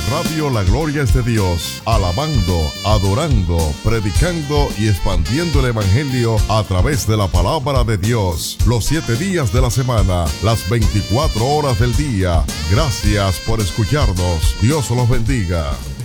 Radio La Gloria es de Dios, alabando, adorando, predicando y expandiendo el Evangelio a través de la palabra de Dios, los 7 días de la semana, las 24 horas del día. Gracias por escucharnos. Dios los bendiga.